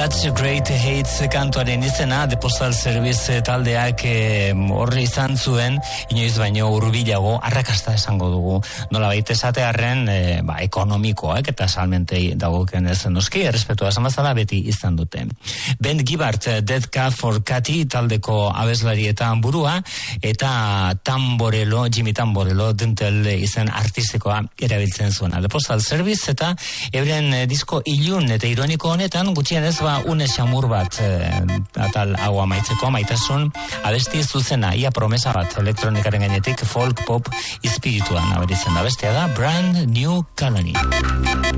Such Great Hate kantuaren izena, The Postal Service taldeak horre izan zuen, inoiz baino hurbilago arrakasta esango dugu. Nola baita esatearren, ekonomikoak eta salmentei dagoken ez noski, errespetua esamazala beti izan dute. Ben Gibbard, Dead Cat for Cathy taldeko abeslarietan burua, eta Jimmy Tamborello dentel izen artistikoa erabiltzen zuena. The Postal Service eta euren disko ilun eta ironiko honetan gutxienez une xamur bat atal hau amaitzeko maitasun abesti zuzena, ia promesa bat elektronikaren gainetik folk pop espirituan aberitzen da bestea da Brand New Colony.